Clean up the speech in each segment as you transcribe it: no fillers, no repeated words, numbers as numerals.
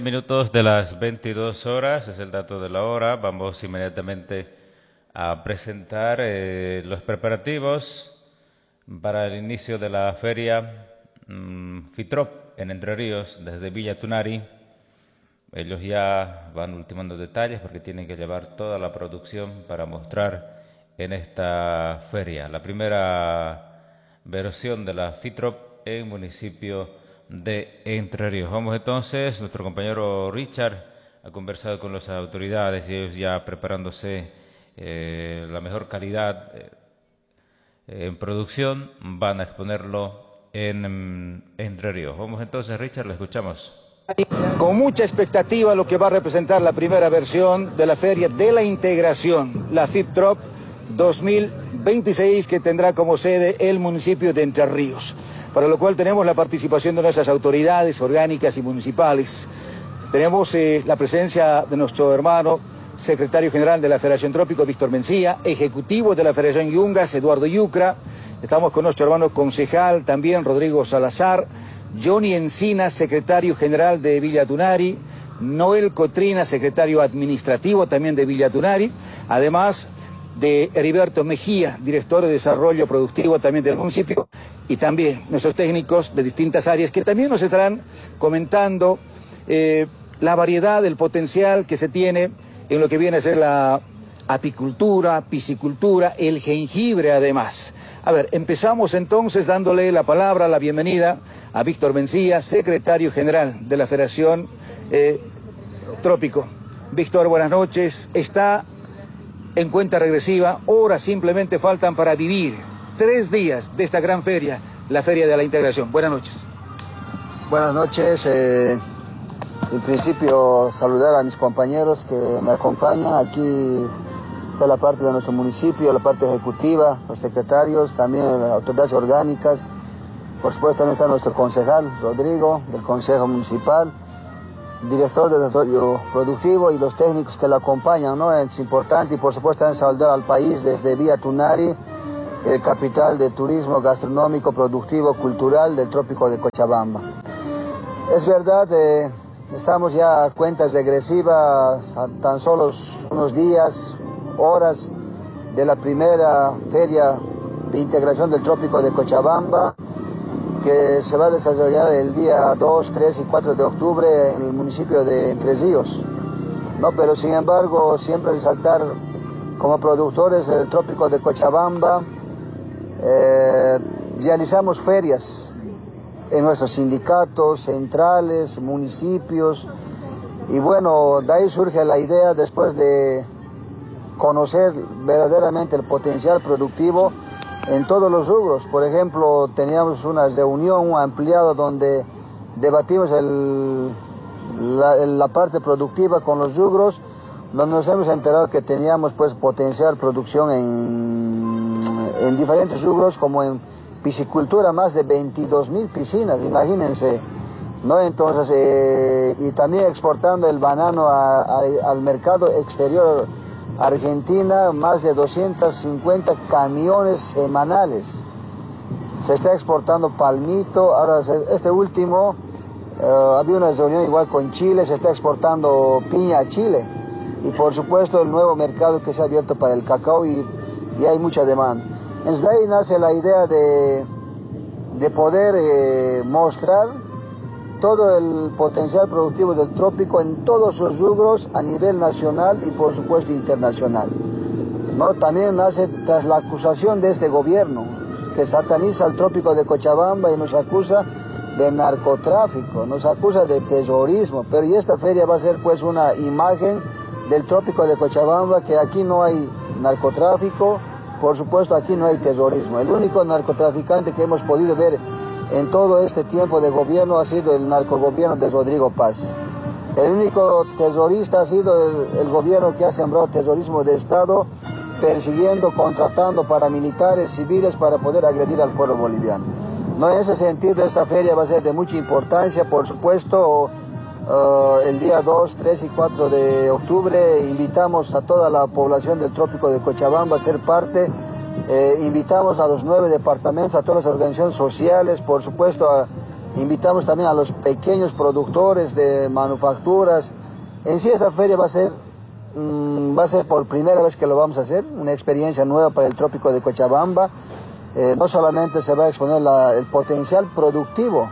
Minutos de las 22 horas es el dato de la hora. Vamos inmediatamente a presentar los preparativos para el inicio de la feria FITROP en Entre Ríos desde Villa Tunari. Ellos ya van ultimando detalles porque tienen que llevar toda la producción para mostrar en esta feria. La primera versión de la FITROP en municipio de Entre Ríos. Vamos entonces, nuestro compañero Richard ha conversado con las autoridades y ellos ya preparándose la mejor calidad en producción, van a exponerlo en Entre Ríos. Vamos entonces, Richard, le escuchamos. Con mucha expectativa lo que va a representar la primera versión de la Feria de la Integración, la FITROP 2026, que tendrá como sede el municipio de Entre Ríos, para lo cual tenemos la participación de nuestras autoridades orgánicas y municipales. Tenemos la presencia de nuestro hermano secretario general de la Federación Trópico, Víctor Mencía, ejecutivo de la Federación Yungas, Eduardo Yucra. Estamos con nuestro hermano concejal también, Rodrigo Salazar, Johnny Encina, secretario general de Villa Tunari, Noel Cotrina, secretario administrativo también de Villa Tunari, además de Heriberto Mejía, director de desarrollo productivo también del municipio, y también nuestros técnicos de distintas áreas que también nos estarán comentando la variedad, el potencial que se tiene en lo que viene a ser la apicultura, piscicultura, el jengibre además. A ver, empezamos entonces dándole la palabra, la bienvenida a Víctor Mencía, secretario general de la Federación Trópico. Víctor, buenas noches. Está en cuenta regresiva, horas simplemente faltan para vivir 3 días de esta gran feria, la Feria de la Integración. Buenas noches. Buenas noches. En principio saludar a mis compañeros que me acompañan aquí, toda la parte de nuestro municipio, la parte ejecutiva, los secretarios, también las autoridades orgánicas. Por supuesto también está nuestro concejal Rodrigo del Consejo Municipal, director de desarrollo productivo y los técnicos que lo acompañan, ¿no? Es importante, y por supuesto también saludar al país desde Villa Tunari, capital de turismo gastronómico, productivo, cultural del trópico de Cochabamba. Es verdad, estamos ya a cuentas regresivas, a tan solo unos días, horas de la primera feria de integración del trópico de Cochabamba, que se va a desarrollar el día 2, 3 y 4 de octubre en el municipio de Entre Ríos. No, pero sin embargo, siempre resaltar como productores del trópico de Cochabamba, realizamos ferias en nuestros sindicatos, centrales, municipios, y bueno, de ahí surge la idea, después de conocer verdaderamente el potencial productivo en todos los rubros. Por ejemplo, teníamos una reunión ampliada donde debatimos la parte productiva con los rubros, donde nos hemos enterado que teníamos pues potencial producción en diferentes rubros, como en piscicultura, más de 22.000 piscinas, imagínense, ¿no? Entonces, y también exportando el banano al mercado exterior, Argentina, más de 250 camiones semanales. Se está exportando palmito. Ahora, este último, había una reunión igual con Chile, se está exportando piña a Chile. Y por supuesto el nuevo mercado que se ha abierto para el cacao, y hay mucha demanda. Entonces de ahí nace la idea de poder mostrar todo el potencial productivo del trópico en todos sus rubros a nivel nacional y por supuesto internacional, ¿no? También nace tras la acusación de este gobierno que sataniza al trópico de Cochabamba y nos acusa de narcotráfico, nos acusa de terrorismo, pero y esta feria va a ser pues una imagen del trópico de Cochabamba, que aquí no hay narcotráfico, por supuesto aquí no hay terrorismo. El único narcotraficante que hemos podido ver en todo este tiempo de gobierno ha sido el narcogobierno de Rodrigo Paz. El único terrorista ha sido el gobierno que ha sembrado terrorismo de Estado, persiguiendo, contratando paramilitares, civiles para poder agredir al pueblo boliviano. No, en ese sentido esta feria va a ser de mucha importancia. Por supuesto, el día 2, 3 y 4 de octubre invitamos a toda la población del trópico de Cochabamba a ser parte. Invitamos a los 9 departamentos, a todas las organizaciones sociales, por supuesto Invitamos también a los pequeños productores de manufacturas. En sí esa feria va a ser por primera vez que lo vamos a hacer, una experiencia nueva para el trópico de Cochabamba. No solamente se va a exponer el potencial productivo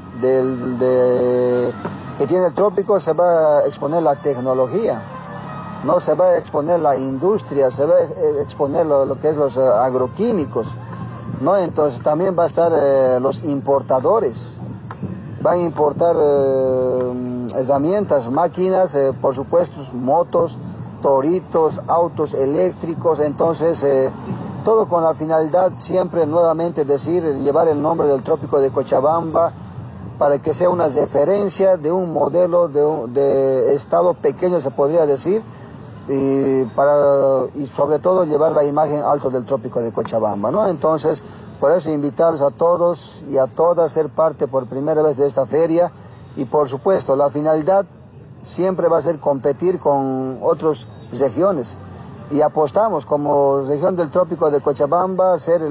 que tiene el trópico, se va a exponer la tecnología, ¿no? Se va a exponer la industria, se va a exponer lo que es los agroquímicos, ¿no? Entonces también va a estar los importadores, van a importar herramientas, máquinas, por supuesto, motos, toritos, autos eléctricos. Entonces todo con la finalidad siempre nuevamente llevar el nombre del trópico de Cochabamba para que sea una referencia de un modelo de estado pequeño, se podría decir, y sobre todo llevar la imagen alto del trópico de Cochabamba, ¿no? Entonces, por eso invitarlos a todos y a todas a ser parte por primera vez de esta feria, y por supuesto la finalidad siempre va a ser competir con otras regiones, y apostamos como región del trópico de Cochabamba a ser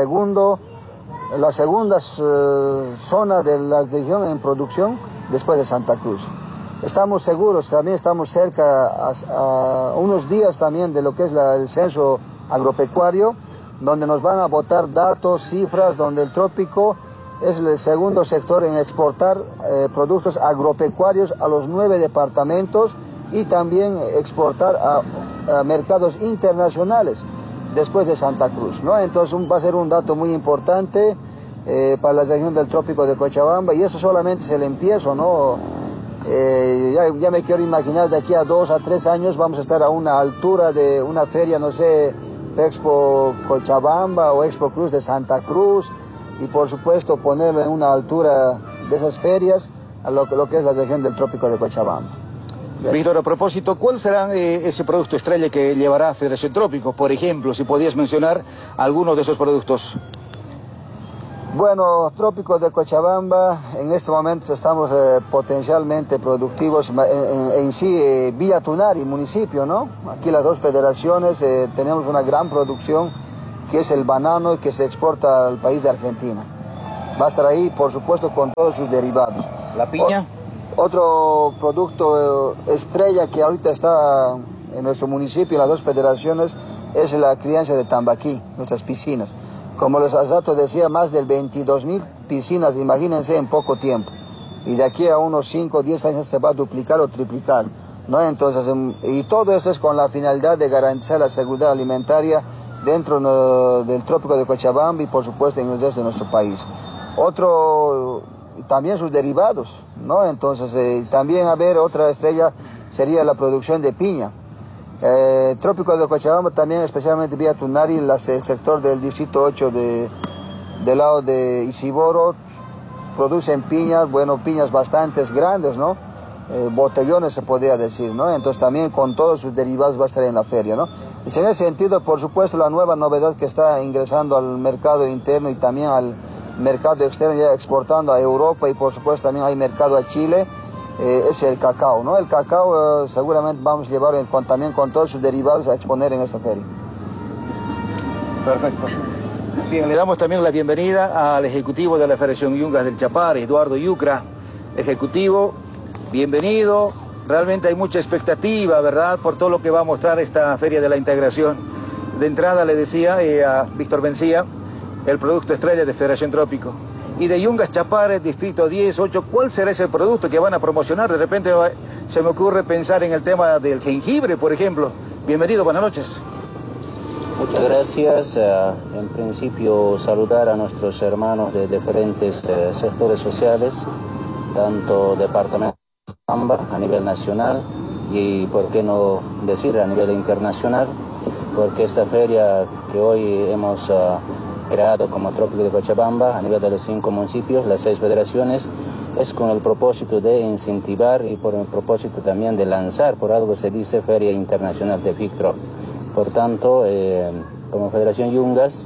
la segunda zona de la región en producción después de Santa Cruz. Estamos seguros, también estamos cerca a unos días también de lo que es el censo agropecuario, donde nos van a botar datos, cifras, donde el trópico es el segundo sector en exportar productos agropecuarios a los 9 departamentos y también exportar a mercados internacionales después de Santa Cruz, ¿no? Entonces va a ser un dato muy importante para la región del trópico de Cochabamba, y eso solamente es el empiezo, ¿no? Ya me quiero imaginar, de aquí a 2 a 3 años vamos a estar a una altura de una feria, no sé, Expo Cochabamba o Expo Cruz de Santa Cruz, y por supuesto ponerlo en una altura de esas ferias a lo que es la región del trópico de Cochabamba. Víctor, a propósito, ¿cuál será ese producto estrella que llevará Federación Trópico? Por ejemplo, si podías mencionar algunos de esos productos. Bueno, Trópico de Cochabamba, en este momento estamos potencialmente productivos en sí, Villa Tunari, municipio, ¿no? Aquí las dos federaciones tenemos una gran producción, que es el banano, que se exporta al país de Argentina. Va a estar ahí, por supuesto, con todos sus derivados. ¿La piña? Otro producto estrella que ahorita está en nuestro municipio, en las dos federaciones, es la crianza de tambaquí, nuestras piscinas. Como les hace rato decía, más del 22.000 piscinas, imagínense, en poco tiempo. Y de aquí a unos 5 o 10 años se va a duplicar o triplicar, ¿no? Entonces, y todo esto es con la finalidad de garantizar la seguridad alimentaria dentro del trópico de Cochabamba y por supuesto en el resto de nuestro país. Otro, también sus derivados, ¿no? Entonces, también otra estrella sería la producción de piña. Trópico de Cochabamba también, especialmente Villa Tunari, el sector del distrito 8 del lado de Isiboro, producen piñas, bueno, piñas bastante grandes, ¿no? Botellones se podría decir, ¿no? Entonces también con todos sus derivados va a estar en la feria, ¿no? Y en ese sentido, por supuesto, la nueva novedad que está ingresando al mercado interno y también al mercado externo, ya exportando a Europa, y por supuesto también hay mercado a Chile, es el cacao, ¿no? El cacao seguramente vamos a llevar también con todos sus derivados a exponer en esta feria. Perfecto. Bien, le damos también la bienvenida al ejecutivo de la Federación Yungas del Chapare, Eduardo Yucra. Ejecutivo, bienvenido. Realmente hay mucha expectativa, ¿verdad?, por todo lo que va a mostrar esta Feria de la Integración. De entrada le decía a Víctor Mencía, el producto estrella de Federación Trópico. Y de Yungas Chapare, distrito 10, 8, ¿cuál será ese producto que van a promocionar? De repente se me ocurre pensar en el tema del jengibre, por ejemplo. Bienvenido, buenas noches. Muchas gracias. En principio, saludar a nuestros hermanos de diferentes sectores sociales, tanto departamento de Cochabamba a nivel nacional y, por qué no decir, a nivel internacional, porque esta feria que hoy hemos creado como Trópico de Cochabamba a nivel de los 5 municipios, las 6 federaciones, es con el propósito de incentivar y por el propósito también de lanzar, por algo se dice Feria Internacional de FICTRO. Por tanto, como Federación Yungas,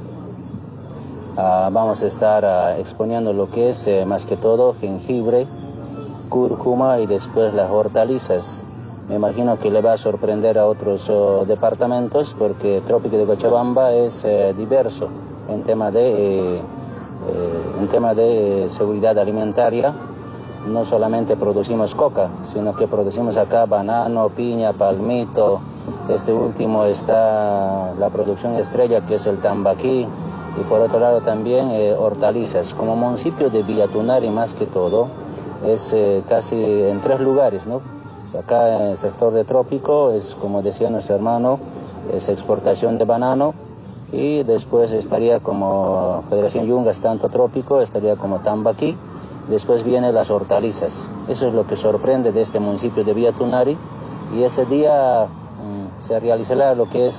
vamos a estar exponiendo lo que es más que todo jengibre, cúrcuma y después las hortalizas. Me imagino que le va a sorprender a otros departamentos porque Trópico de Cochabamba es diverso en tema tema de seguridad alimentaria. No solamente producimos coca, sino que producimos acá banano, piña, palmito. Este último está la producción estrella, que es el tambaquí, y por otro lado también hortalizas. Como municipio de Villatunari, más que todo, es casi en 3 lugares, ¿no? Acá en el sector de trópico es, como decía nuestro hermano, es exportación de banano, y después estaría como Federación Yungas, tanto trópico, estaría como tambaquí. Después vienen las hortalizas. Eso es lo que sorprende de este municipio de Villatunari, y ese día se realizará lo que es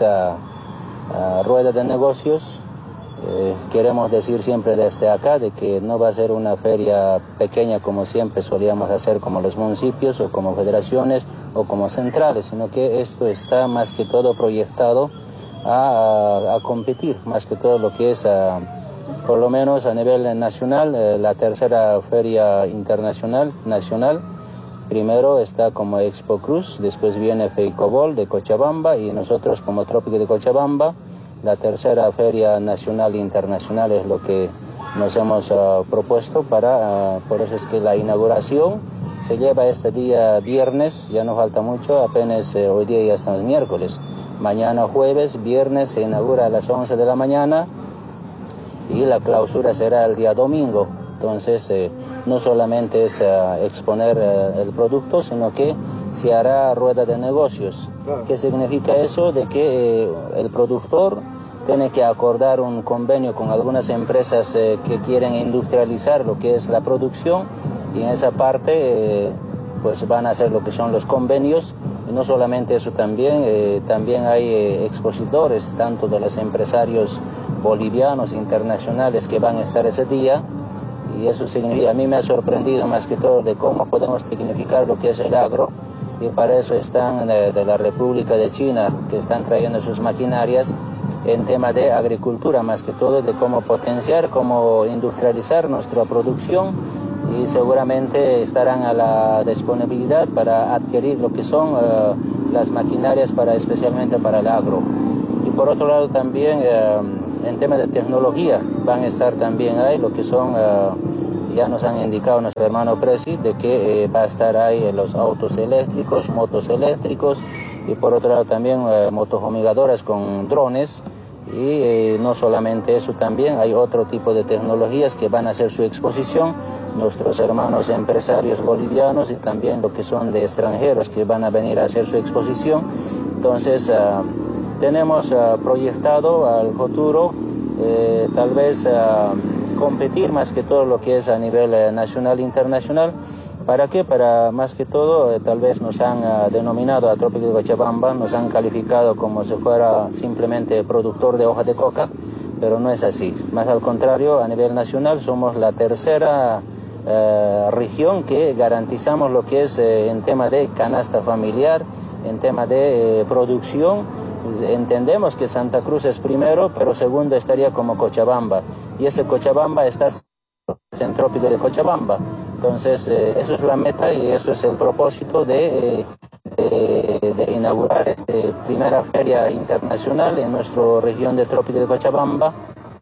rueda de negocios. Queremos decir siempre desde acá de que no va a ser una feria pequeña como siempre solíamos hacer, como los municipios o como federaciones o como centrales, sino que esto está más que todo proyectado a competir, más que todo lo que es por lo menos a nivel nacional, la tercera feria internacional nacional. Primero está como Expo Cruz, después viene Feicobol de Cochabamba, y nosotros como Trópico de Cochabamba, la tercera feria nacional e internacional es lo que nos hemos propuesto por eso es que la inauguración se lleva este día viernes, ya no falta mucho, apenas hoy día ya estamos miércoles. Mañana jueves, viernes se inaugura a las 11 de la mañana, y la clausura será el día domingo. Entonces no solamente es exponer el producto, sino que se hará rueda de negocios. ¿Qué significa eso? De que el productor tiene que acordar un convenio con algunas empresas que quieren industrializar lo que es la producción, y en esa parte pues van a hacer lo que son los convenios. Y no solamente eso, también hay expositores, tanto de los empresarios bolivianos internacionales, que van a estar ese día. Y eso significa, a mí me ha sorprendido más que todo de cómo podemos tecnificar lo que es el agro, y para eso están de la República de China, que están trayendo sus maquinarias en tema de agricultura, más que todo de cómo potenciar, cómo industrializar nuestra producción, y seguramente estarán a la disponibilidad para adquirir lo que son las maquinarias especialmente para el agro. Y por otro lado también en tema de tecnología van a estar también ahí lo que son, ya nos han indicado nuestro hermano Presi, de que va a estar ahí los autos eléctricos, motos eléctricos, y por otro lado también motofumigadoras con drones. Y no solamente eso, también hay otro tipo de tecnologías que van a hacer su exposición, nuestros hermanos empresarios bolivianos, y también lo que son de extranjeros que van a venir a hacer su exposición. Entonces tenemos proyectado al futuro tal vez competir más que todo lo que es a nivel nacional e internacional. ¿Para qué? Para más que todo, tal vez nos han denominado a Trópico de Cochabamba, nos han calificado como si fuera simplemente productor de hoja de coca, pero no es así. Más al contrario, a nivel nacional somos la tercera región que garantizamos lo que es en tema de canasta familiar, en tema de producción. Entendemos que Santa Cruz es primero, pero segundo estaría como Cochabamba, y ese Cochabamba está en Trópico de Cochabamba. Entonces, eso es la meta y eso es el propósito de inaugurar esta primera feria internacional en nuestra región de Trópico de Cochabamba,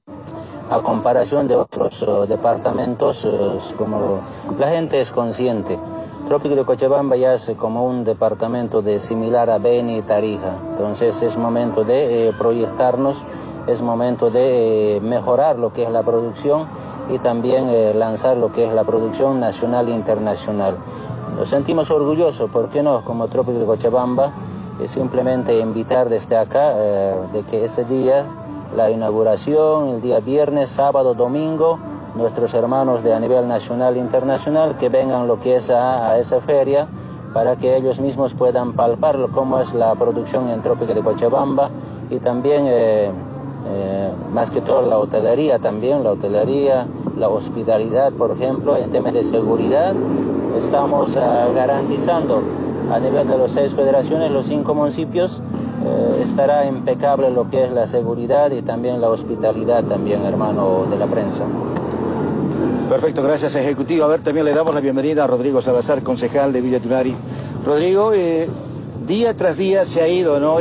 a comparación de otros departamentos, como la gente es consciente. Trópico de Cochabamba ya es como un departamento similar a Beni y Tarija. Entonces, es momento de proyectarnos, es momento de mejorar lo que es la producción, y también lanzar lo que es la producción nacional e internacional. Nos sentimos orgullosos, ¿por qué no? Como Trópico de Cochabamba, simplemente invitar desde acá de que ese día, la inauguración, el día viernes, sábado, domingo, nuestros hermanos a nivel nacional e internacional que vengan lo que es a esa feria, para que ellos mismos puedan palpar cómo es la producción en Trópico de Cochabamba, y también más que todo la hotelería también, la hospitalidad, por ejemplo, en temas de seguridad. Estamos garantizando a nivel de las 6 federaciones, los 5 municipios, estará impecable lo que es la seguridad y también la hospitalidad también, hermano de la prensa. Perfecto, gracias, ejecutivo. A ver, también le damos la bienvenida a Rodrigo Salazar, concejal de Villatunari. Rodrigo, día tras día se ha ido, ¿no?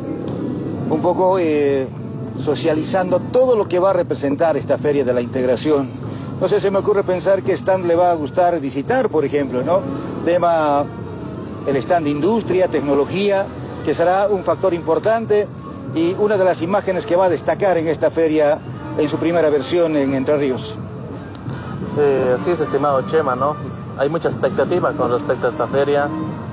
Un poco socializando todo lo que va a representar esta Feria de la Integración. No sé, se me ocurre pensar qué stand le va a gustar visitar, por ejemplo, ¿no? Tema, el stand de industria, tecnología, que será un factor importante y una de las imágenes que va a destacar en esta feria en su primera versión en Entre Ríos. Así es, estimado Chema, ¿no? Hay mucha expectativa con respecto a esta feria,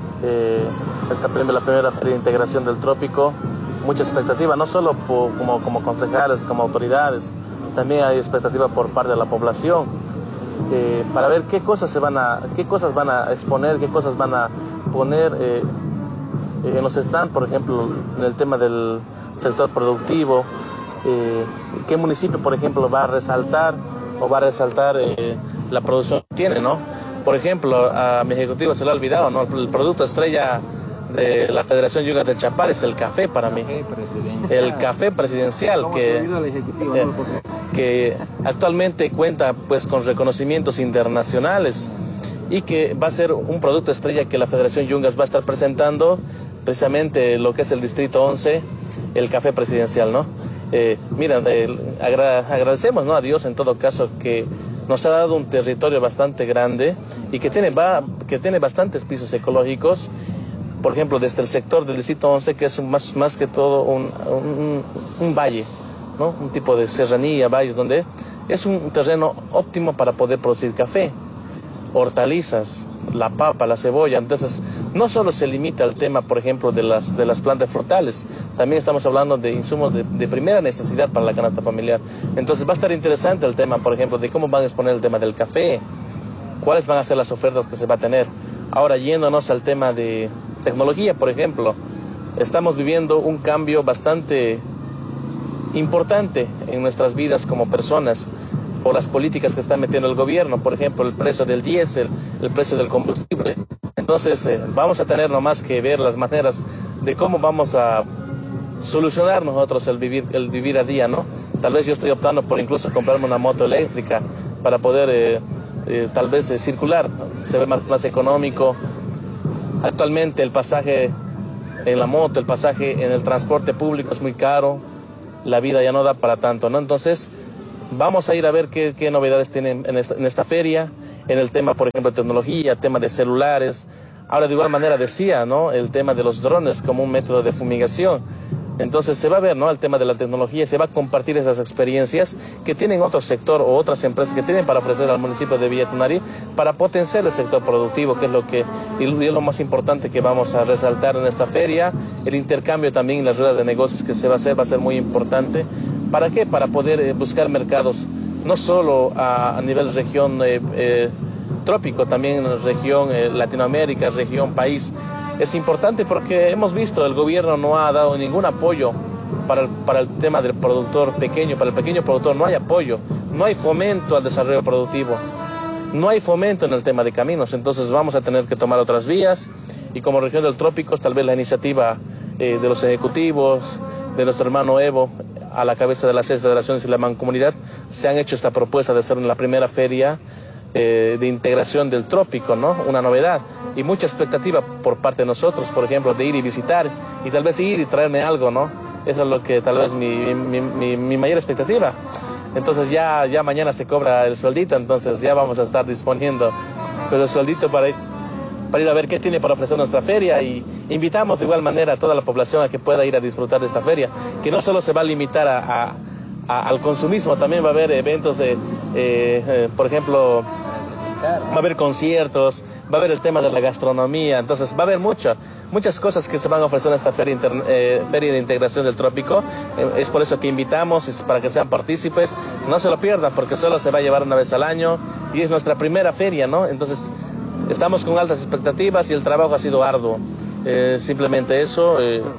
la primera feria de integración del trópico, mucha expectativa, no solo como concejales, como autoridades, también hay expectativa por parte de la población, para ver qué cosas van a exponer, qué cosas van a poner en los stands, por ejemplo, en el tema del sector productivo, qué municipio, por ejemplo, va a resaltar la producción que tiene, ¿no? Por ejemplo, a mi ejecutivo se le ha olvidado, ¿no? El producto estrella de la Federación Yungas de Chapare es el café para mí. El café presidencial que actualmente cuenta pues con reconocimientos internacionales y que va a ser un producto estrella que la Federación Yungas va a estar presentando precisamente lo que es el Distrito 11, el café presidencial, ¿no? Agradecemos, ¿no?, a Dios en todo caso que nos ha dado un territorio bastante grande y que tiene bastantes pisos ecológicos, por ejemplo, desde el sector del Distrito 11, que es más que todo un valle, ¿no? Un tipo de serranía, valles, donde es un terreno óptimo para poder producir café, hortalizas, la papa, la cebolla. Entonces, no solo se limita al tema, por ejemplo, de las plantas frutales, también estamos hablando de insumos de primera necesidad para la canasta familiar. Entonces, va a estar interesante el tema, por ejemplo, de cómo van a exponer el tema del café, cuáles van a ser las ofertas que se va a tener. Ahora, yéndonos al tema de tecnología, por ejemplo, estamos viviendo un cambio bastante importante en nuestras vidas como personas, por las políticas que está metiendo el gobierno, por ejemplo, el precio del diésel, el precio del combustible. Entonces, vamos a tener nomás que ver las maneras de cómo vamos a solucionar nosotros el vivir a día, ¿no? Tal vez yo estoy optando por incluso comprarme una moto eléctrica para poder tal vez circular, se ve más económico. Actualmente el pasaje en la moto, el pasaje en el transporte público es muy caro, la vida ya no da para tanto, ¿no? Entonces, vamos a ir a ver qué novedades tienen en esta feria, en el tema, por ejemplo, de tecnología, tema de celulares. Ahora, de igual manera decía, ¿no?, el tema de los drones como un método de fumigación. Entonces se va a ver, ¿no?, el tema de la tecnología, se va a compartir esas experiencias que tienen otro sector o otras empresas que tienen para ofrecer al municipio de Villa Tunari para potenciar el sector productivo, que es lo más importante que vamos a resaltar en esta feria. El intercambio también en la rueda de negocios que se va a ser muy importante. ¿Para qué? Para poder buscar mercados, no solo a nivel región trópico, también en región Latinoamérica, región país. Es importante porque hemos visto, el gobierno no ha dado ningún apoyo para el tema del productor pequeño, para el pequeño productor no hay apoyo, no hay fomento al desarrollo productivo, no hay fomento en el tema de caminos. Entonces vamos a tener que tomar otras vías y como región del trópico tal vez la iniciativa de los ejecutivos, de nuestro hermano Evo, a la cabeza de las 6 federaciones y la mancomunidad, se han hecho esta propuesta de hacer la primera feria de integración del trópico, ¿no? Una novedad y mucha expectativa por parte de nosotros, por ejemplo, de ir y visitar y tal vez ir y traerme algo, ¿no? Eso es lo que tal vez mi mayor expectativa. Entonces ya mañana se cobra el sueldito, entonces ya vamos a estar disponiendo con el sueldito para ir a ver qué tiene para ofrecer nuestra feria y invitamos de igual manera a toda la población a que pueda ir a disfrutar de esta feria, que no solo se va a limitar al consumismo, también va a haber eventos por ejemplo, va a haber conciertos, va a haber el tema de la gastronomía, entonces va a haber muchas cosas que se van a ofrecer en esta feria de integración del trópico. Es por eso que invitamos, es para que sean partícipes, no se lo pierdan porque solo se va a llevar una vez al año y es nuestra primera feria, ¿no? Entonces estamos con altas expectativas y el trabajo ha sido arduo, simplemente eso.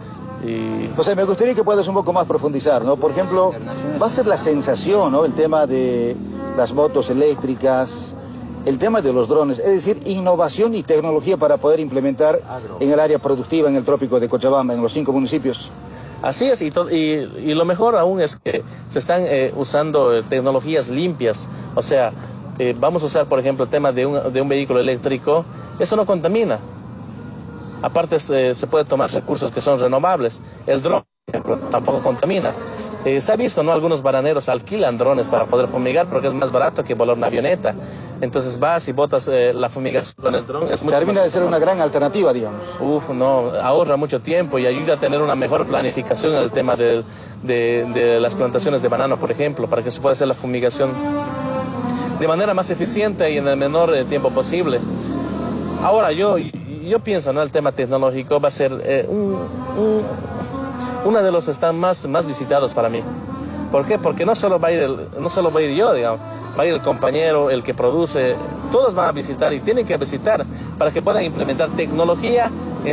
O sea, me gustaría que puedas un poco más profundizar, ¿no? Por ejemplo, va a ser la sensación, ¿no?, el tema de las motos eléctricas, el tema de los drones, es decir, innovación y tecnología para poder implementar en el área productiva en el trópico de Cochabamba, en los 5 municipios. Así es, y lo mejor aún es que se están usando tecnologías limpias, o sea, vamos a usar, por ejemplo, el tema de un vehículo eléctrico, eso no contamina. Aparte se puede tomar recursos que son renovables. El dron, por ejemplo, tampoco contamina. Se ha visto, ¿no? Algunos bananeros alquilan drones para poder fumigar porque es más barato que volar una avioneta. Entonces vas y botas la fumigación con el dron. Termina de ser una gran alternativa, digamos. No, ahorra mucho tiempo y ayuda a tener una mejor planificación en el tema de las plantaciones de banano, por ejemplo, para que se pueda hacer la fumigación de manera más eficiente y en el menor tiempo posible. Ahora, yo pienso, ¿no? El tema tecnológico va a ser uno de los stands más visitados para mí. ¿Por qué? Porque no solo va a ir yo, digamos, va a ir el compañero, el que produce, todos van a visitar y tienen que visitar para que puedan implementar tecnología en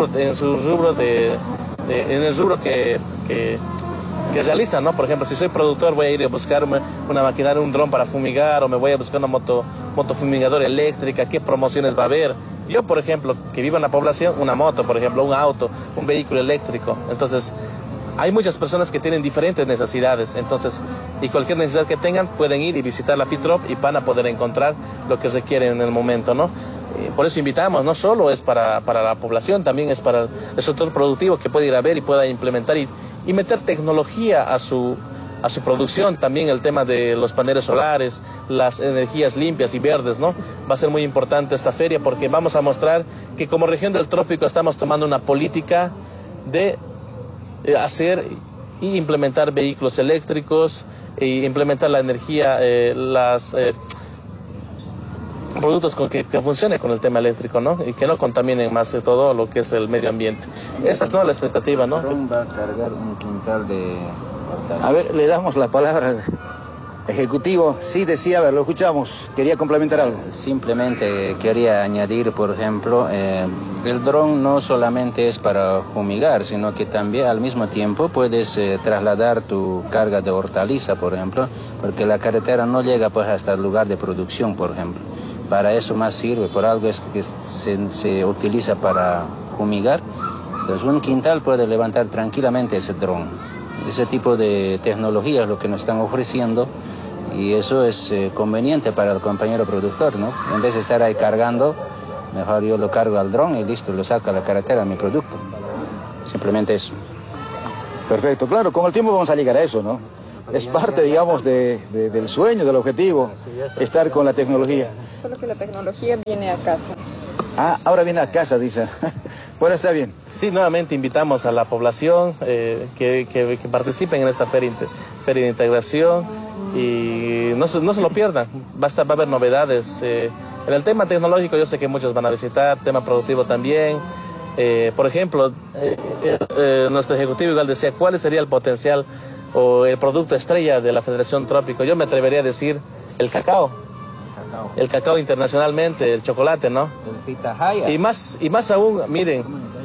el rubro que realizan, ¿no? Por ejemplo, si soy productor, voy a ir a buscar una maquinaria, un dron para fumigar, o me voy a buscar una moto fumigadora eléctrica, qué promociones va a haber. Yo, por ejemplo, que vivo en la población, una moto, por ejemplo, un auto, un vehículo eléctrico. Entonces, hay muchas personas que tienen diferentes necesidades, entonces, y cualquier necesidad que tengan, pueden ir y visitar la FITROP y van a poder encontrar lo que requieren en el momento, ¿no? Por eso invitamos, no solo es para la población, también es para el sector productivo que puede ir a ver y pueda implementar y meter tecnología a su producción. También el tema de los paneles solares, las energías limpias y verdes, ¿no? Va a ser muy importante esta feria porque vamos a mostrar que como región del trópico estamos tomando una política de hacer y implementar vehículos eléctricos e implementar la energía, productos que funcionen con el tema eléctrico, ¿no? Y que no contaminen más de todo lo que es el medio ambiente. Esa es, ¿no?, la expectativa, ¿no? Va a cargar un quintal de hortalizas. A ver, le damos la palabra al ejecutivo. Sí, decía, a ver, lo escuchamos. Quería complementar algo. Simplemente quería añadir, por ejemplo, el dron no solamente es para fumigar, sino que también al mismo tiempo puedes trasladar tu carga de hortaliza, por ejemplo, porque la carretera no llega pues hasta el lugar de producción, por ejemplo. Para eso más sirve, por algo es que se utiliza para fumigar. Entonces un quintal puede levantar tranquilamente ese dron. Ese tipo de tecnología es lo que nos están ofreciendo y eso es conveniente para el compañero productor, ¿no? En vez de estar ahí cargando, mejor yo lo cargo al dron y listo, lo saco a la carretera a mi producto. Simplemente eso. Perfecto, claro, con el tiempo vamos a llegar a eso, ¿no? Es parte, digamos, del sueño, del objetivo, estar con la tecnología. Solo que la tecnología viene a casa. Ah, ahora viene a casa, dice. Bueno, está bien. Sí, nuevamente invitamos a la población que participen en esta feria de integración y no se lo pierdan. Va a haber novedades. En el tema tecnológico yo sé que muchos van a visitar, tema productivo también. Por ejemplo, nuestro ejecutivo igual decía, ¿cuál sería el potencial o el producto estrella de la Federación Trópico? Yo me atrevería a decir el cacao. El cacao internacionalmente, el chocolate, ¿no? El pitahaya. Y más aún, miren,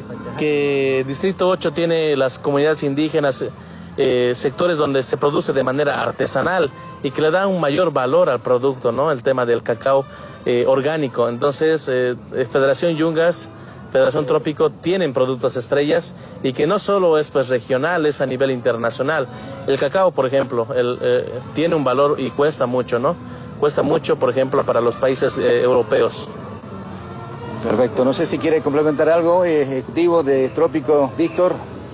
que Distrito 8 tiene las comunidades indígenas, sectores donde se produce de manera artesanal y que le dan un mayor valor al producto, ¿no? El tema del cacao orgánico. Entonces, Federación Yungas, Federación Trópico tienen productos estrellas y que no solo es pues regional, es a nivel internacional. El cacao, por ejemplo, tiene un valor y cuesta mucho, ¿no? Cuesta mucho, por ejemplo, para los países europeos. Perfecto. No sé si quiere complementar algo, ejecutivo de Trópico, Víctor.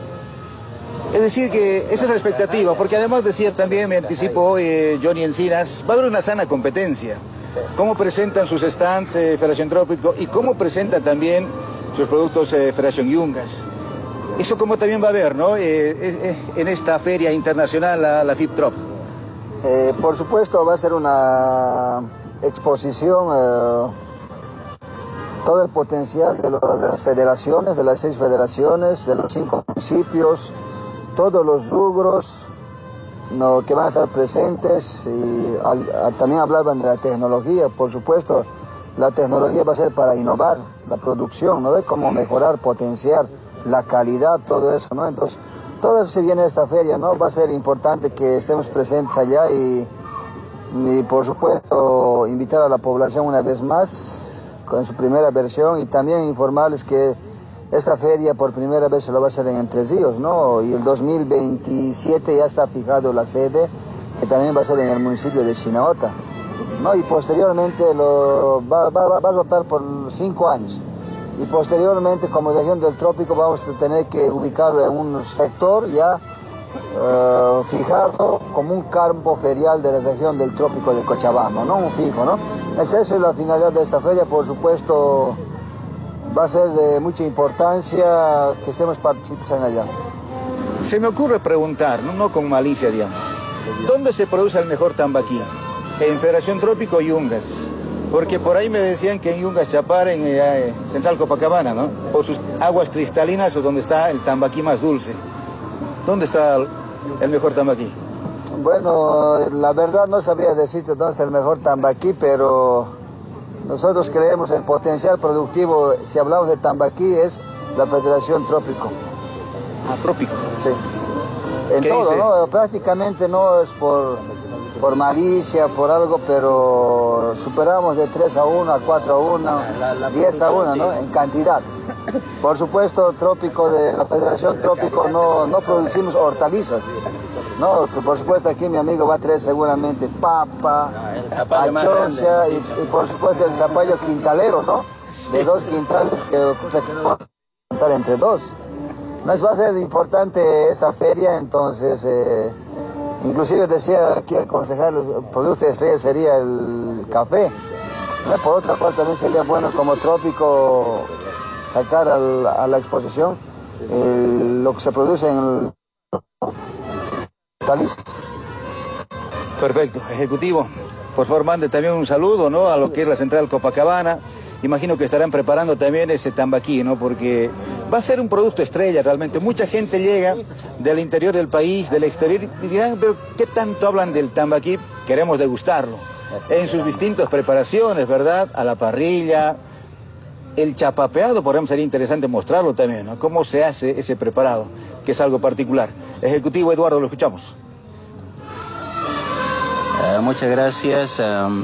Es decir, que esa es la expectativa, porque además decía también, me anticipo, Johnny Encinas, va a haber una sana competencia. ¿Cómo presentan sus stands Federación Trópico y cómo presenta también sus productos Federación Yungas? Eso como también va a haber, ¿no? En esta feria internacional, la FITROP. Por supuesto va a ser una exposición, todo el potencial de las federaciones, de las 6 federaciones, de los 5 municipios, todos los rubros que van a estar presentes y también hablaban de la tecnología. Por supuesto, la tecnología va a ser para innovar la producción, ¿no? Cómo mejorar, potenciar la calidad, todo eso, ¿no? Entonces, todo eso se viene a esta feria, ¿no? Va a ser importante que estemos presentes allá y por supuesto invitar a la población una vez más con su primera versión y también informarles que esta feria por primera vez se lo va a hacer en Entre Ríos, ¿no? Y el 2027 ya está fijado la sede, que también va a ser en el municipio de Chinaota, ¿no? Y posteriormente va a rotar por 5 años. y posteriormente como región del trópico vamos a tener que ubicarlo en un sector ya fijado como un campo ferial de la región del trópico de Cochabamba, ¿no? Un fijo, ¿no? Esa es la finalidad de esta feria, por supuesto va a ser de mucha importancia que estemos participando allá. Se me ocurre preguntar, no con malicia, digamos, ¿dónde se produce el mejor tambaquí? En Federación Trópico Yungas, porque por ahí me decían que en Yungas Chapar, en Central Copacabana, ¿no? Por sus aguas cristalinas es donde está el tambaquí más dulce. ¿Dónde está el mejor tambaquí? Bueno, la verdad no sabría decirte dónde está el mejor tambaquí, pero nosotros creemos el potencial productivo, si hablamos de tambaquí, es la Federación Trópico. Ah, trópico. Sí. En todo, dice? ¿no? Prácticamente no es por malicia, por algo, pero superamos de 3-1 a 4-1, 10-1, ¿no? En cantidad. Por supuesto, Trópico de la Federación Trópico no producimos hortalizas. No, por supuesto aquí mi amigo va a traer seguramente papa, achocia y por supuesto el zapallo quintalero, ¿no? De 2 quintales que se puede contar entre 2. Nos va a ser importante esta feria, entonces inclusive decía aquí el concejal, el producto de estrella sería el café. Por otra parte también sería bueno como Trópico sacar a la exposición lo que se produce en el hortalizas. Perfecto. Ejecutivo, por favor mande también un saludo, ¿no? A lo que es la Central Copacabana. Imagino que estarán preparando también ese tambaquí, ¿no? Porque va a ser un producto estrella realmente. Mucha gente llega del interior del país, del exterior, y dirán, pero ¿qué tanto hablan del tambaquí? Queremos degustarlo. En sus distintas preparaciones, ¿verdad? A la parrilla. El chapapeado, por ejemplo, sería interesante mostrarlo también, ¿no? Cómo se hace ese preparado, que es algo particular. Ejecutivo Eduardo, lo escuchamos. Muchas gracias.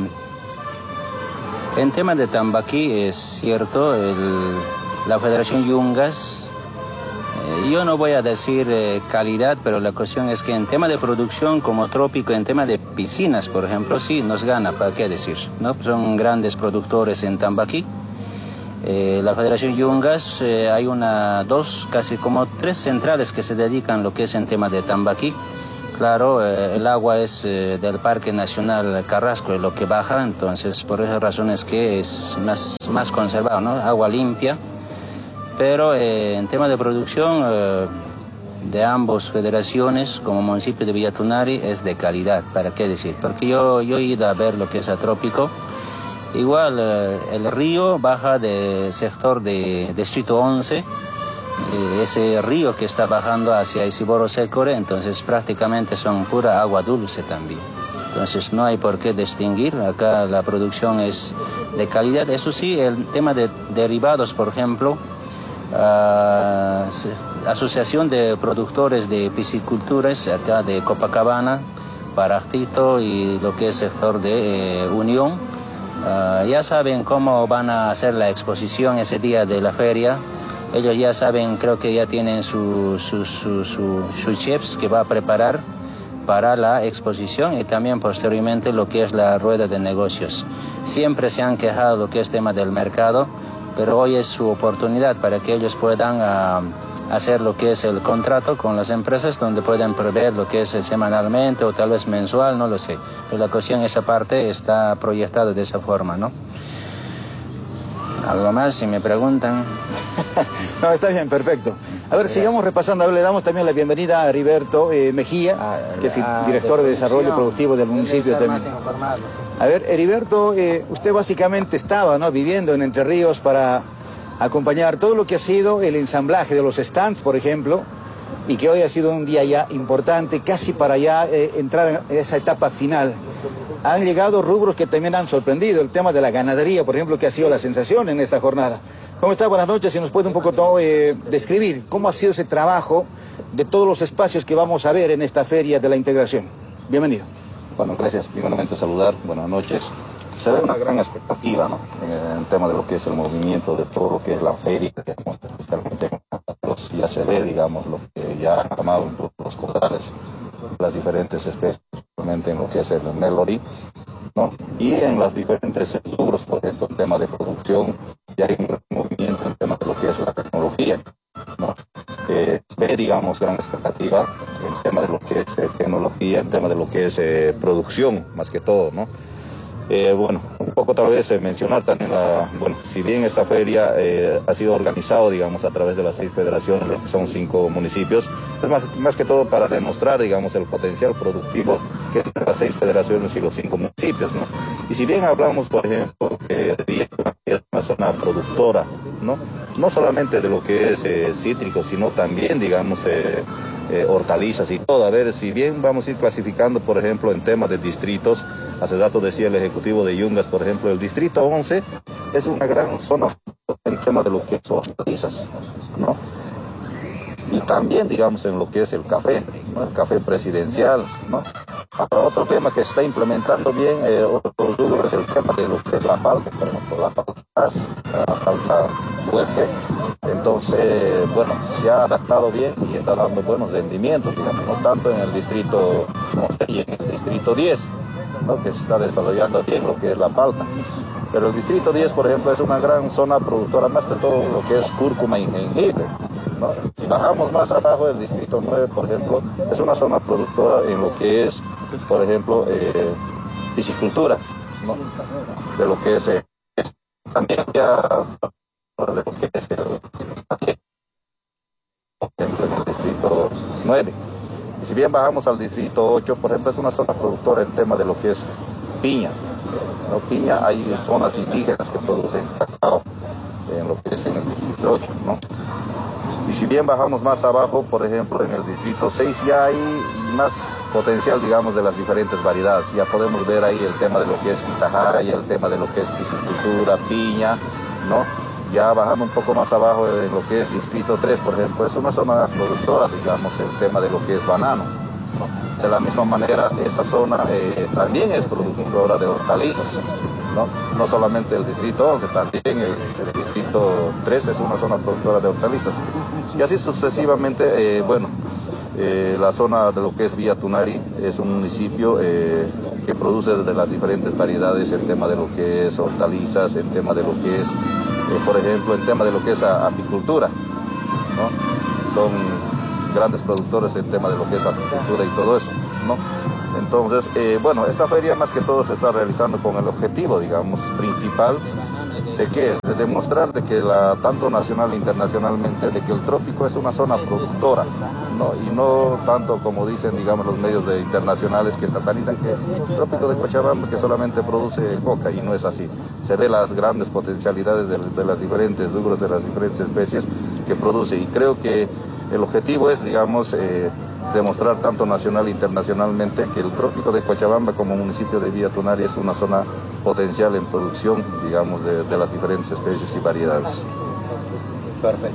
En tema de tambaquí, es cierto, la Federación Yungas, yo no voy a decir calidad, pero la cuestión es que en tema de producción como Trópico, en tema de piscinas, por ejemplo, sí, nos gana, ¿para qué decir? ¿No? Son grandes productores en tambaquí. La Federación Yungas, hay casi como 3 centrales que se dedican a lo que es en tema de tambaquí. Claro, el agua es del Parque Nacional Carrasco, lo que baja, entonces por esas razones que es más conservado, ¿no? Agua limpia, pero en tema de producción de ambas federaciones, como municipio de Villatunari, es de calidad, ¿para qué decir? Porque yo he ido a ver lo que es a Trópico. Igual el río baja del sector de Distrito 11, ese río que está bajando hacia Isiboro Secore, entonces prácticamente son pura agua dulce también. Entonces no hay por qué distinguir, acá la producción es de calidad. Eso sí, el tema de derivados, por ejemplo, Asociación de Productores de Pisciculturas acá de Copacabana, Parajtito y lo que es sector de Unión, ya saben cómo van a hacer la exposición ese día de la feria. Ellos ya saben, creo que ya tienen sus chefs que va a preparar para la exposición y también posteriormente lo que es la rueda de negocios. Siempre se han quejado lo que es tema del mercado, pero hoy es su oportunidad para que ellos puedan hacer lo que es el contrato con las empresas donde pueden prever lo que es semanalmente o tal vez mensual, no lo sé. Pero la cuestión, esa parte está proyectada de esa forma, ¿no? ¿Algo más si me preguntan? No, está bien, perfecto. A ver, sigamos repasando. A ver, le damos también la bienvenida a Heriberto Mejía, que es el director de Desarrollo Productivo del municipio también. A ver, Heriberto, usted básicamente estaba, ¿no?, viviendo en Entre Ríos para acompañar todo lo que ha sido el ensamblaje de los stands, por ejemplo, y que hoy ha sido un día ya importante, casi para ya entrar en esa etapa final. Han llegado rubros que también han sorprendido, el tema de la ganadería, por ejemplo, que ha sido la sensación en esta jornada. ¿Cómo está? Buenas noches, si nos puede un poco describir cómo ha sido ese trabajo de todos los espacios que vamos a ver en esta Feria de la Integración. Bienvenido. Bueno, gracias. Primeramente saludar, buenas noches. Se ve una gran expectativa, ¿no?, en el tema de lo que es el movimiento de todo lo que es la feria, digamos, especialmente ya se ve, digamos, lo que ya han tomado en los corrales, las diferentes especies, en lo que es el Melody, y en las diferentes rubros, por ejemplo, el tema de producción, ya hay un movimiento en ve, digamos, gran expectativa en tema de lo que es tecnología, en tema de lo que es producción, más que todo, ¿no? Bueno, un poco tal vez mencionar también, bueno, si bien esta feria ha sido organizado, digamos, a través de las 6 federaciones, que son 5 municipios, es más que todo para demostrar, digamos, el potencial productivo que tienen las 6 federaciones y los 5 municipios, ¿no? Y si bien hablamos, por ejemplo, que es una zona productora, ¿no? No solamente de lo que es cítrico, sino también, digamos, hortalizas y todo. A ver, si bien vamos a ir clasificando, por ejemplo, en temas de distritos, hace rato decía el ejecutivo de Yungas, por ejemplo, el distrito 11 es una gran zona en tema de lo que es hortalizas, ¿no? Y también, digamos, en lo que es el café, ¿no? El café presidencial, ¿no? Ahora, otro tema que se está implementando bien, otro rubro, es el tema de lo que es la palta, por ejemplo, la palta fuerte. Entonces, bueno, se ha adaptado bien y está dando buenos rendimientos, digamos, no tanto en el distrito 11 y en el distrito 10, ¿no? Que se está desarrollando bien lo que es la palta. Pero el distrito 10, por ejemplo, es una gran zona productora, más de todo lo que es cúrcuma y jengibre, ¿no? Si bajamos más abajo, el distrito 9, por ejemplo, es una zona productora en lo que es, por ejemplo, piscicultura, ¿no? De lo que es también ya de lo que es el distrito 9. Y si bien bajamos al distrito 8, por ejemplo, es una zona productora en tema de lo que es piña, ¿no? Piña, hay zonas indígenas que producen cacao en lo que es en el distrito 8, ¿no? Y si bien bajamos más abajo, por ejemplo, en el distrito 6 ya hay más potencial, digamos, de las diferentes variedades. Ya podemos ver ahí el tema de lo que es pitahaya, el tema de lo que es piscicultura, piña, ¿no? Ya bajando un poco más abajo en lo que es distrito 3, por ejemplo, es una zona productora, digamos, el tema de lo que es banano, ¿no? De la misma manera, esta zona también es productora de hortalizas, ¿no? No solamente el distrito 11, también el distrito 3 es una zona productora de hortalizas. Y así sucesivamente, bueno, la zona de lo que es Villa Tunari es un municipio que produce de las diferentes variedades en tema de lo que es hortalizas, en tema de lo que es, por ejemplo, en tema de lo que es apicultura, ¿no? Son grandes productores en tema de lo que es apicultura y todo eso, ¿no? Entonces, bueno, esta feria más que todo se está realizando con el objetivo, digamos, principal de que de demostrar de que tanto nacional e internacionalmente de que el trópico es una zona productora, ¿no? Y no tanto como dicen, digamos, los medios internacionales que satanizan que el trópico de Cochabamba que solamente produce coca, y no es así. Se ve las grandes potencialidades de las diferentes rubros, de las diferentes especies que produce, y creo que el objetivo es, digamos, demostrar tanto nacional e internacionalmente que el trópico de Cochabamba como municipio de Villa Tunari es una zona potencial en producción, digamos, de las diferentes especies y variedades. Perfecto.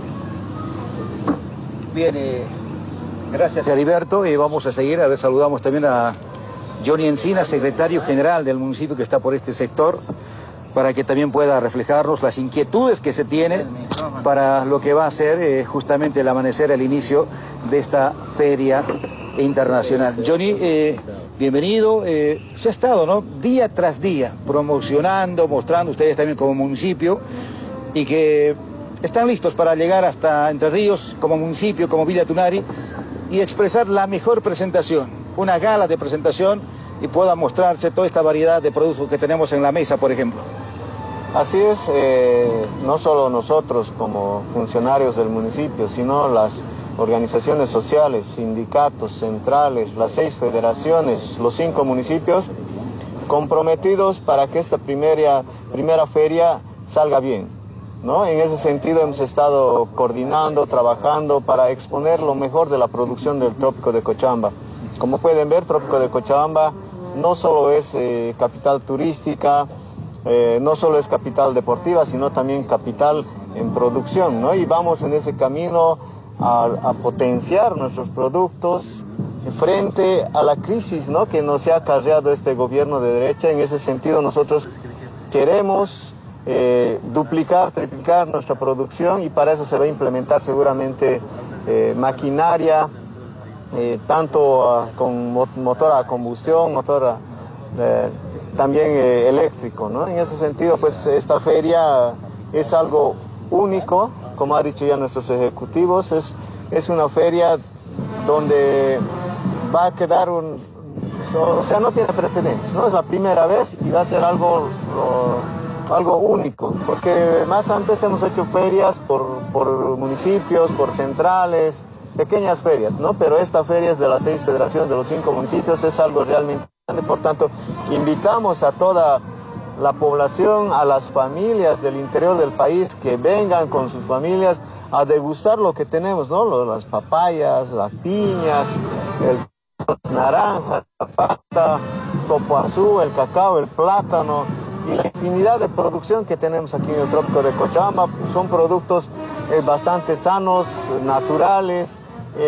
Bien, gracias Heriberto. Vamos a seguir, a ver, saludamos también a Johnny Encina, secretario general del municipio que está por este sector, para que también pueda reflejarnos las inquietudes que se tienen para lo que va a ser justamente el amanecer, el inicio de esta feria internacional. Johnny, bienvenido. Se ha estado, ¿no?, día tras día promocionando, mostrando ustedes también como municipio, y que están listos para llegar hasta Entre Ríos como municipio, como Villa Tunari, y expresar la mejor presentación, una gala de presentación, y pueda mostrarse toda esta variedad de productos que tenemos en la mesa, por ejemplo. Así es, no solo nosotros como funcionarios del municipio, sino las organizaciones sociales, sindicatos centrales, las 6 federaciones, los 5 municipios, comprometidos para que esta primera feria salga bien, ¿no? En ese sentido hemos estado coordinando, trabajando para exponer lo mejor de la producción del Trópico de Cochabamba. Como pueden ver, Trópico de Cochabamba no solo es capital turística, no solo es capital deportiva, sino también capital en producción, ¿no? Y vamos en ese camino a potenciar nuestros productos frente a la crisis, ¿no?, que nos ha acarreado este gobierno de derecha. En ese sentido nosotros queremos duplicar, triplicar nuestra producción, y para eso se va a implementar seguramente maquinaria, tanto con motor a combustión, motor también eléctrico, ¿no? En ese sentido, pues esta feria es algo único, como ha dicho ya nuestros ejecutivos, es una feria donde va a quedar o sea, no tiene precedentes, ¿no? Es la primera vez y va a ser algo único, porque más antes hemos hecho ferias por municipios, por centrales, pequeñas ferias, ¿no? Pero esta feria es de las 6 federaciones, de los 5 municipios, es algo realmente grande. Por tanto, invitamos a toda la población, a las familias del interior del país, que vengan con sus familias a degustar lo que tenemos, ¿no? Las papayas, las piñas, el naranja, la pata, copoazú, el cacao, el plátano y la infinidad de producción que tenemos aquí en el trópico de Cochabamba. Son productos bastante sanos, naturales,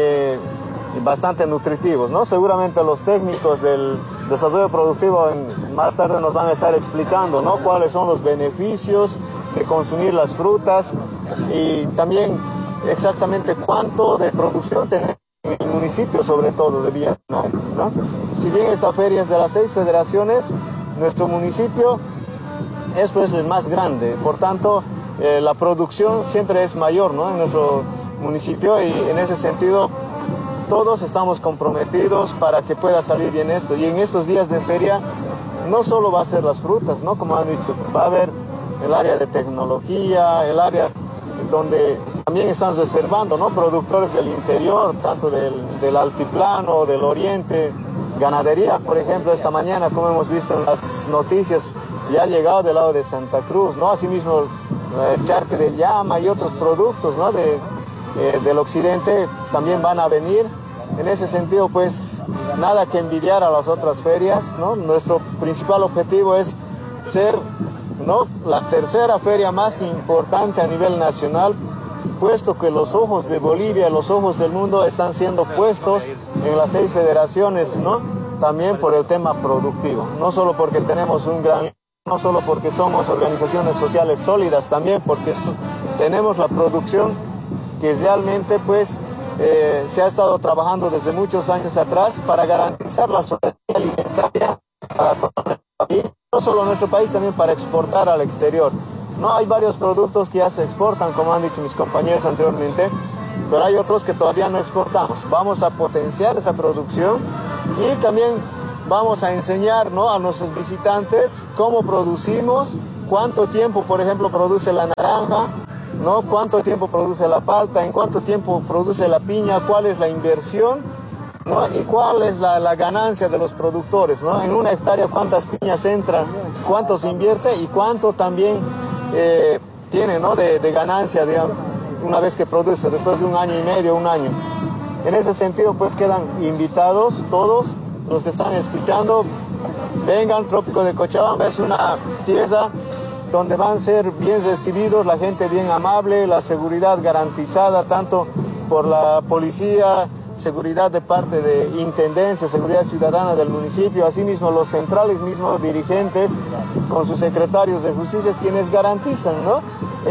y bastante nutritivos, ¿no? Seguramente los técnicos del desarrollo productivo más tarde nos van a estar explicando, ¿no? Cuáles son los beneficios de consumir las frutas y también exactamente cuánto de producción tenemos en el municipio, sobre todo de Villanueva, ¿no? Si bien esta feria es de las 6 federaciones, nuestro municipio es pues el más grande, por tanto la producción siempre es mayor, ¿no? En nuestro municipio, y en ese sentido todos estamos comprometidos para que pueda salir bien esto. Y en estos días de feria no solo va a ser las frutas, ¿no? Como han dicho, va a haber el área de tecnología, el área donde también están reservando, ¿no? Productores del interior, tanto del altiplano, del oriente, ganadería, por ejemplo, esta mañana, como hemos visto en las noticias, ya ha llegado del lado de Santa Cruz, ¿no? Asimismo el charque de llama y otros productos, ¿no? Del occidente también van a venir. En ese sentido, pues, nada que envidiar a las otras ferias, ¿no? Nuestro principal objetivo es ser, ¿no?, la tercera feria más importante a nivel nacional, puesto que los ojos de Bolivia, los ojos del mundo están siendo puestos en las 6 federaciones, ¿no? También por el tema productivo, no solo porque tenemos no solo porque somos organizaciones sociales sólidas, también porque tenemos la producción que realmente, pues, se ha estado trabajando desde muchos años atrás para garantizar la soberanía alimentaria para todo nuestro país, no solo nuestro país, también para exportar al exterior. No, hay varios productos que ya se exportan, como han dicho mis compañeros anteriormente, pero hay otros que todavía no exportamos. Vamos a potenciar esa producción y también vamos a enseñar, ¿no?, a nuestros visitantes cómo producimos, cuánto tiempo, por ejemplo, produce la naranja, ¿no?, cuánto tiempo produce la palta, en cuánto tiempo produce la piña, cuál es la inversión, ¿no?, y cuál es la ganancia de los productores, ¿no? En una hectárea cuántas piñas entran, cuánto se invierte y cuánto también tiene, ¿no?, de ganancia, digamos, una vez que produce, después de 1 año y medio, 1 año. En ese sentido, pues, quedan invitados todos los que están escuchando. Vengan, Trópico de Cochabamba es una pieza donde van a ser bien recibidos, la gente bien amable, la seguridad garantizada tanto por la policía, seguridad de parte de intendencia, seguridad ciudadana del municipio, asimismo los centrales mismos dirigentes con sus secretarios de justicia, quienes garantizan, ¿no?,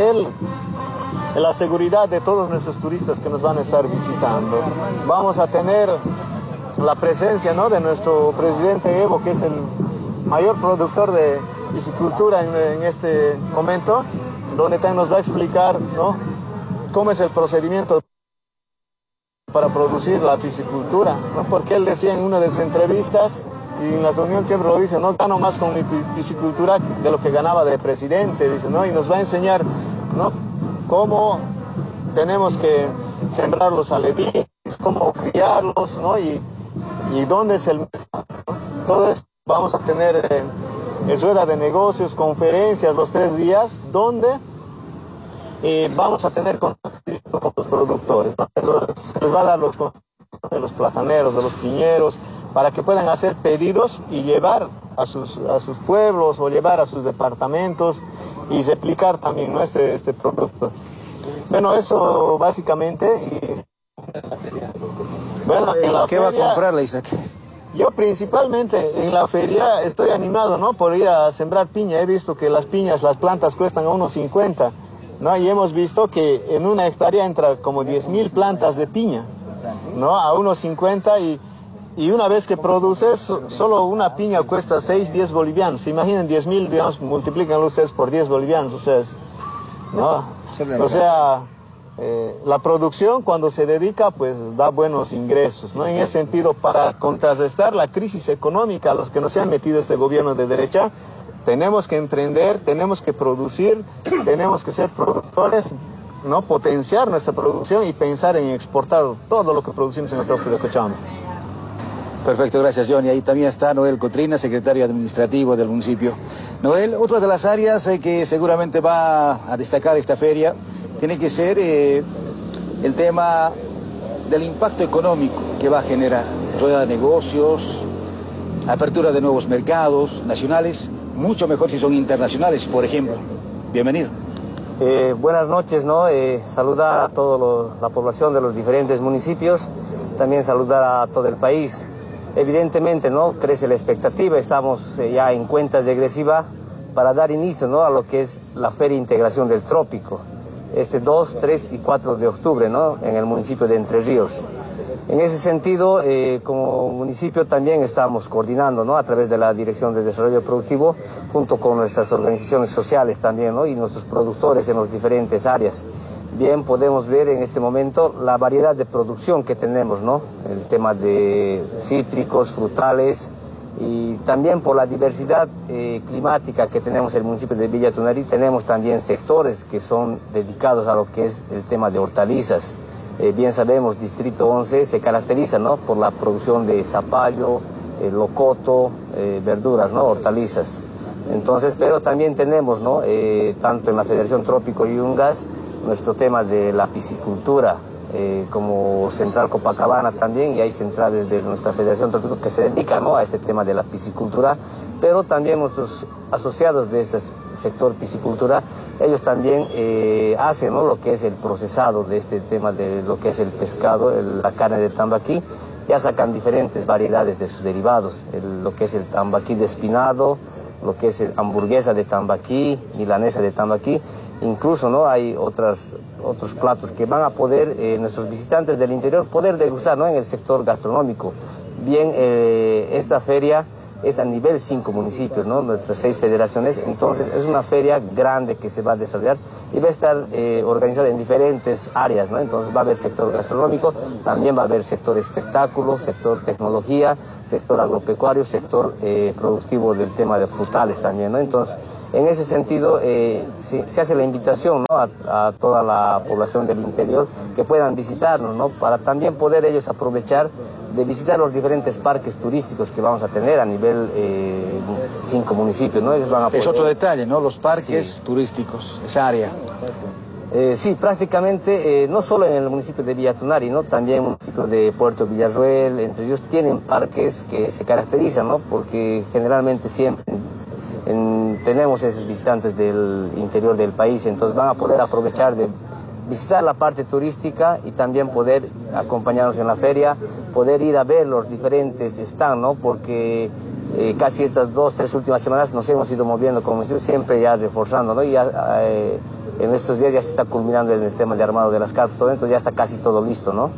la seguridad de todos nuestros turistas que nos van a estar visitando. Vamos a tener la presencia, ¿no?, de nuestro presidente Evo, que es el mayor productor de piscicultura en este momento, donde también nos va a explicar, ¿no?, cómo es el procedimiento para producir la piscicultura, ¿no? Porque él decía en una de sus entrevistas, y en la reunión siempre lo dice, no gano más con mi piscicultura de lo que ganaba de presidente, dice, ¿no? Y nos va a enseñar, ¿no?, cómo tenemos que sembrar los alevines, cómo criarlos, ¿no?, y dónde es el mercado, ¿no? Todo esto vamos a tener en rueda de negocios, conferencias los 3 días, donde vamos a tener contacto con los productores, ¿no? Se les va a dar los contactos de los plataneros, de los piñeros, para que puedan hacer pedidos y llevar a sus pueblos o llevar a sus departamentos y replicar también, ¿no?, este producto. Bueno, eso básicamente. Bueno, en la ¿Qué feria, va a comprarle, Isaac? Yo principalmente en la feria estoy animado, ¿no?, por ir a sembrar piña. He visto que las piñas, las plantas cuestan a 1.50, ¿no? Y hemos visto que en una hectárea entra como 10.000 plantas de piña, ¿no?, a 1.50 y una vez que produces, solo una piña cuesta 6, 10 bolivianos. Se imaginen 10.000, digamos, multiplícanlo ustedes por 10 bolivianos, ustedes, ¿no? O sea, la producción cuando se dedica pues da buenos ingresos, ¿no? En ese sentido, para contrarrestar la crisis económica a los que nos ha metido este gobierno de derecha, tenemos que emprender, tenemos que producir, tenemos que ser productores, ¿no? Potenciar nuestra producción y pensar en exportar todo lo que producimos en el trópico de Cochabamba. Perfecto, gracias Johnny. Ahí también está Noel Cotrina, secretario administrativo del municipio. Noel, otra de las áreas que seguramente va a destacar esta feria tiene que ser el tema del impacto económico que va a generar. Rueda de negocios, apertura de nuevos mercados nacionales, mucho mejor si son internacionales, por ejemplo. Bienvenido. Buenas noches, ¿no? Saludar a toda la población de los diferentes municipios, también saludar a todo el país. Evidentemente, ¿no? Crece la expectativa, estamos ya en cuentas regresiva para dar inicio, ¿no? A lo que es la Feria Integración del Trópico, este 2, 3 y 4 de octubre, ¿no? En el municipio de Entre Ríos. En ese sentido, como municipio también estamos coordinando, ¿no? A través de la Dirección de Desarrollo Productivo, junto con nuestras organizaciones sociales también, ¿no? Y nuestros productores en las diferentes áreas. Bien, podemos ver en este momento la variedad de producción que tenemos, ¿no? El tema de cítricos, frutales, y también por la diversidad climática que tenemos en el municipio de Villa Tunari, tenemos también sectores que son dedicados a lo que es el tema de hortalizas. Bien sabemos, Distrito 11 se caracteriza, ¿no? Por la producción de zapallo, locoto, verduras, ¿no? Hortalizas. Entonces, pero también tenemos, ¿no? Tanto en la Federación Trópico y Yungas, nuestro tema de la piscicultura, como Central Copacabana también, y hay centrales de nuestra Federación Trópico que se dedican, ¿no? A este tema de la piscicultura, pero también nuestros asociados de este sector piscicultura, ellos también hacen, ¿no? Lo que es el procesado de este tema de lo que es el pescado, la carne de tambaquí, ya sacan diferentes variedades de sus derivados, lo que es el tambaquí de espinado, lo que es hamburguesa de tambaquí, milanesa de tambaquí. Incluso, ¿no? Hay otros platos que van a poder nuestros visitantes del interior poder degustar, ¿no? En el sector gastronómico. Bien, esta feria es a nivel 5 municipios, ¿no? Nuestras 6 federaciones. Entonces es una feria grande que se va a desarrollar y va a estar organizada en diferentes áreas, ¿no? Entonces va a haber sector gastronómico, también va a haber sector espectáculo, sector tecnología, sector agropecuario, sector productivo del tema de frutales también, ¿no? Entonces, en ese sentido, se hace la invitación, ¿no? a toda la población del interior que puedan visitarnos, ¿no? Para también poder ellos aprovechar de visitar los diferentes parques turísticos que vamos a tener a nivel 5 municipios, ¿no? Ellos van a poder... Es otro detalle, ¿no? Los parques turísticos, esa área. Sí, prácticamente, no solo en el municipio de Villa Tunari, ¿no? También en el municipio de Puerto Villarroel, entre ellos tienen parques que se caracterizan, ¿no? Porque generalmente siempre tenemos esos visitantes del interior del país, entonces van a poder aprovechar de visitar la parte turística y también poder acompañarnos en la feria, poder ir a ver los diferentes stands, ¿no? Porque casi estas 2, 3 últimas semanas nos hemos ido moviendo como siempre ya reforzando, ¿no? Y ya, en estos días ya se está culminando en el tema de armado de las carpas, todo, entonces ya está casi todo listo, ¿no?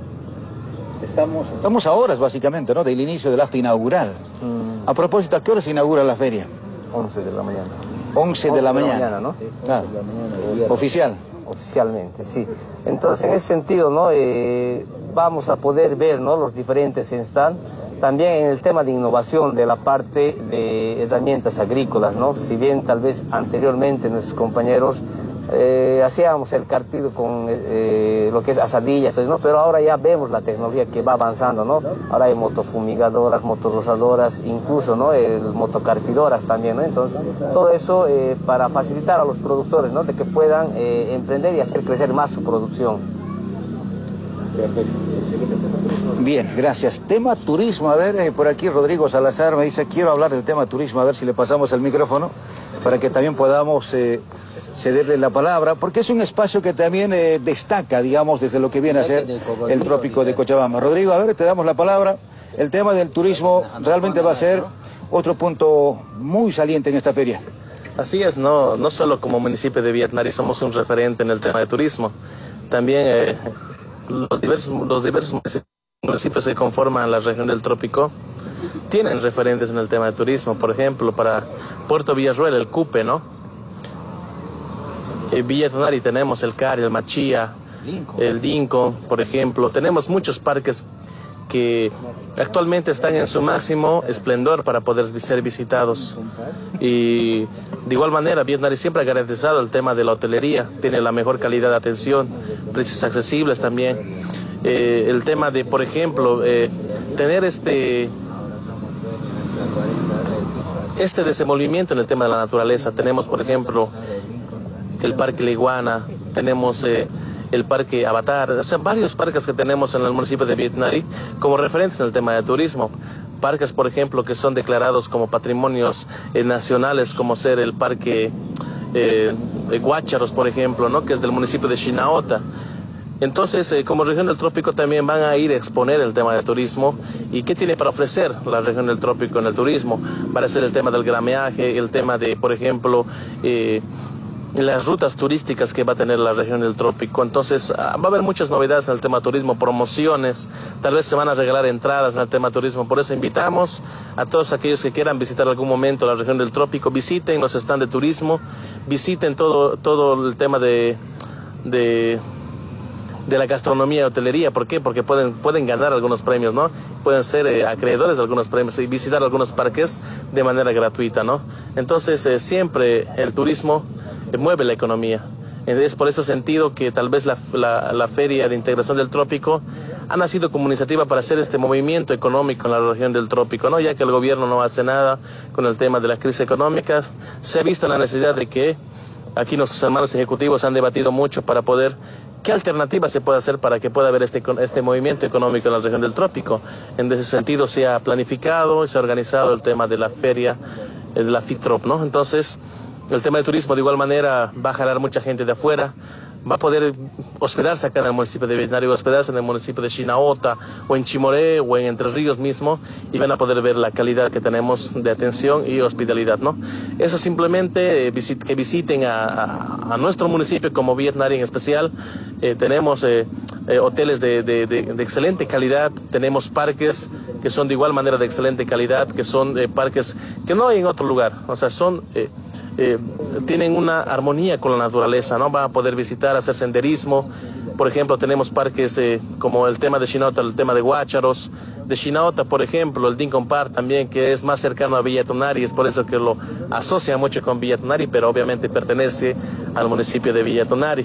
Estamos a horas básicamente, ¿no? Del inicio del acto inaugural. A propósito, ¿a qué hora se inaugura la feria? 11 de la mañana. 11 de la mañana, ¿no? Claro. Oficial. Oficialmente, sí. Entonces, en ese sentido, ¿no? Vamos a poder ver, ¿no? Los diferentes stands. También en el tema de innovación de la parte de herramientas agrícolas, ¿no? Si bien tal vez anteriormente nuestros compañeros hacíamos el carpio con lo que es asadillas, ¿no? Pero ahora ya vemos la tecnología que va avanzando, ¿no? Ahora hay motofumigadoras, motorrozadoras, incluso, ¿no? Motocarpidoras también, ¿no? Entonces, todo eso para facilitar a los productores, ¿no? De que puedan emprender y hacer crecer más su producción. Perfecto. Bien, gracias. Tema turismo, a ver, por aquí Rodrigo Salazar me dice, quiero hablar del tema turismo, a ver si le pasamos el micrófono para que también podamos cederle la palabra, porque es un espacio que también destaca, digamos, desde lo que viene a ser el trópico de Cochabamba. Rodrigo, a ver, te damos la palabra. El tema del turismo realmente va a ser otro punto muy saliente en esta feria. Así es, no solo como municipio de Villa Tunari somos un referente en el tema de turismo, también los diversos municipios que conforman la región del trópico tienen referentes en el tema de turismo. Por ejemplo, para Puerto Villarroel, el Cupe, ¿no? En Villa Tunari tenemos el Cari, el Machía, el Dinco, por ejemplo. Tenemos muchos parques que actualmente están en su máximo esplendor para poder ser visitados. Y de igual manera, Vietnam siempre ha garantizado el tema de la hotelería, tiene la mejor calidad de atención, precios accesibles también. El tema de, por ejemplo, tener este desenvolvimiento en el tema de la naturaleza. Tenemos, por ejemplo, el Parque La Iguana, tenemos el Parque Avatar, o sea, varios parques que tenemos en el municipio de Vietnam como referentes en el tema de turismo. Parques, por ejemplo, que son declarados como patrimonios nacionales, como ser el Parque Guácharos, por ejemplo, ¿no? Que es del municipio de Chinaota. Entonces, como región del trópico también van a ir a exponer el tema del turismo y qué tiene para ofrecer la región del trópico en el turismo. Va a ser el tema del grameaje, el tema de, por ejemplo, las rutas turísticas que va a tener la región del trópico. Entonces va a haber muchas novedades en el tema turismo, promociones, tal vez se van a regalar entradas en el tema turismo. Por eso invitamos a todos aquellos que quieran visitar algún momento la región del trópico, visiten los stands de turismo, visiten todo el tema de la gastronomía y hotelería. ¿Por qué? Porque pueden ganar algunos premios, ¿no? Pueden ser acreedores de algunos premios y visitar algunos parques de manera gratuita, ¿no? Entonces siempre el turismo mueve la economía. Es por ese sentido que tal vez la Feria de Integración del Trópico ha nacido como iniciativa para hacer este movimiento económico en la región del trópico, ¿no? Ya que el gobierno no hace nada con el tema de la crisis económica, se ha visto la necesidad de que aquí nuestros hermanos ejecutivos han debatido mucho para poder qué alternativas se puede hacer para que pueda haber este movimiento económico en la región del trópico. En ese sentido se ha planificado y se ha organizado el tema de la feria, de la FITROP, ¿no? Entonces, el tema del turismo de igual manera va a jalar mucha gente de afuera, va a poder hospedarse acá en el municipio de Vietnam, hospedarse en el municipio de Chinaota o en Chimoré o en Entre Ríos mismo, y van a poder ver la calidad que tenemos de atención y hospitalidad, ¿no? Eso simplemente que visiten a nuestro municipio como Vietnam en especial. Tenemos hoteles de excelente calidad, tenemos parques que son de igual manera de excelente calidad, que son parques que no hay en otro lugar, o sea, son tienen una armonía con la naturaleza, ¿no? Van a poder visitar, hacer senderismo. Por ejemplo, tenemos parques como el tema de Chinaota, el tema de Guácharos, de Chinaota, por ejemplo, el Dingon Park también, que es más cercano a Villa Tonari, es por eso que lo asocia mucho con Villa Tonari, pero obviamente pertenece al municipio de Villa Tonari.